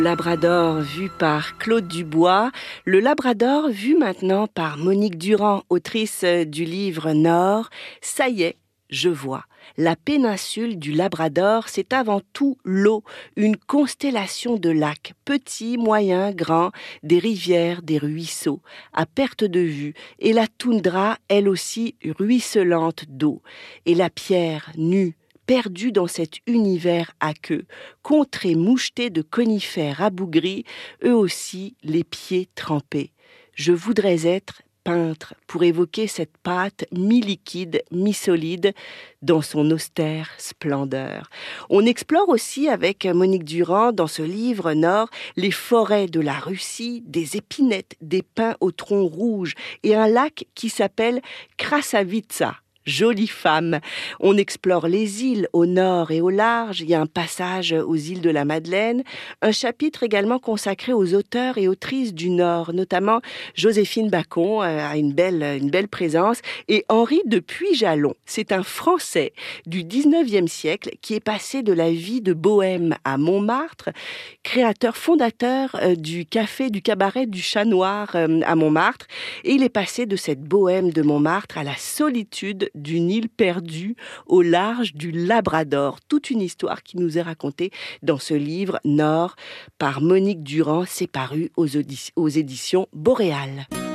Labrador vu par Claude Dubois, le Labrador vu maintenant par Monique Durand, autrice du livre Nord. Ça y est, je vois. La péninsule du Labrador, c'est avant tout l'eau, une constellation de lacs, petits, moyens, grands, des rivières, des ruisseaux, à perte de vue, et la toundra, elle aussi, ruisselante d'eau, et la pierre nue, perdue dans cet univers aqueux, contrée mouchetée de conifères rabougris, eux aussi les pieds trempés. Je voudrais être peintre pour évoquer cette pâte mi-liquide, mi-solide dans son austère splendeur. On explore aussi avec Monique Durand dans ce livre Nord les forêts de la Russie, des épinettes, des pins au tronc rouge et un lac qui s'appelle Krasavitsa. Jolie femme. On explore les îles au nord et au large. Il y a un passage aux îles de la Madeleine. Un chapitre également consacré aux auteurs et autrices du Nord, notamment Joséphine Bacon a une belle présence. Et Henri de Puyjalon. C'est un Français du 19e siècle qui est passé de la vie de bohème à Montmartre, créateur, fondateur du cabaret du Chat Noir à Montmartre. Et il est passé de cette bohème de Montmartre à la solitude d'une île perdue au large du Labrador. Toute une histoire qui nous est racontée dans ce livre Nord par Monique Durand. C'est paru aux éditions Boréal.